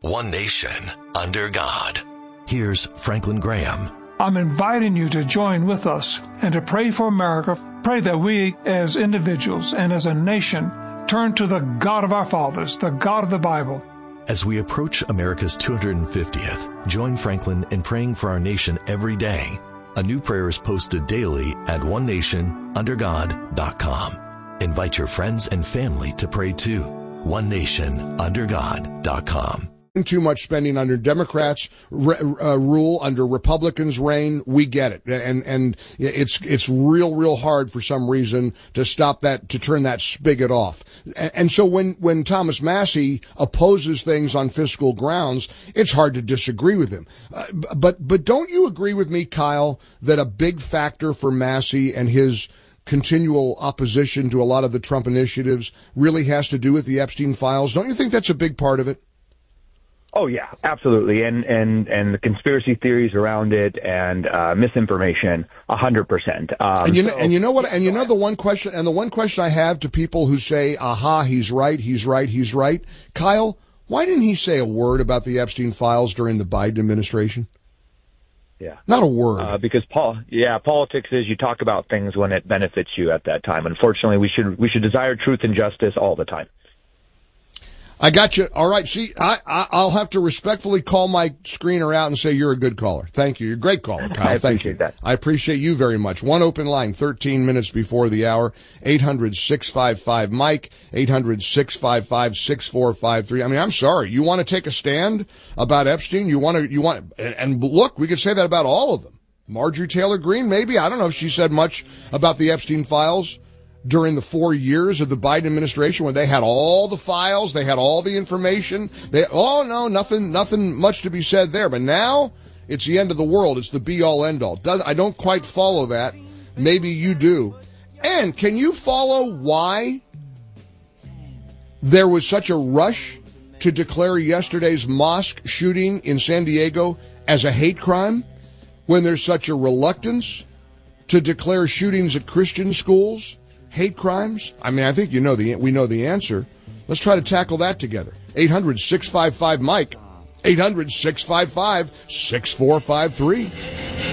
one nation, under God. Here's Franklin Graham. I'm inviting you to join with us and to pray for America. Pray that we as individuals and as a nation turn to the God of our fathers, the God of the Bible. As we approach America's 250th, join Franklin in praying for our nation every day. A new prayer is posted daily at onenationundergod.com. Invite your friends and family to pray too. onenationundergod.com. Too much spending under Democrats' rule, under Republicans' reign. We get it. And it's real hard for some reason to stop that, to turn that spigot off. And so when Thomas Massie opposes things on fiscal grounds, it's hard to disagree with him. But don't you agree with me, Kyle, that a big factor for Massie and his continual opposition to a lot of the Trump initiatives really has to do with the Epstein files? Don't you think that's a big part of it? Oh yeah, absolutely, and the conspiracy theories around it and misinformation, 100%. And you know what? And you know the one question I have to people who say, "Aha, he's right. Kyle, why didn't he say a word about the Epstein files during the Biden administration? Yeah, not a word. Because politics is you talk about things when it benefits you at that time. Unfortunately, we should desire truth and justice all the time. I got you. All right. See, I'll have to respectfully call my screener out and say you're a good caller. Thank you. You're a great caller, Kyle. Thank you. That. I appreciate you very much. One open line, 13 minutes before the hour, 800-655-MIKE, 800-655-6453. I mean, I'm sorry. You want to take a stand about Epstein? And look, we could say that about all of them. Marjorie Taylor Greene, maybe. I don't know if she said much about the Epstein files during the 4 years of the Biden administration when they had all the files, they had all the information. Nothing much to be said there. But now it's the end of the world. It's the be-all, end-all. I don't quite follow that. Maybe you do. And can you follow why there was such a rush to declare yesterday's mosque shooting in San Diego as a hate crime when there's such a reluctance to declare shootings at Christian schools hate crimes? I mean, I think we know the answer. Let's try to tackle that together. 800-655-MIKE. 800-655-6453.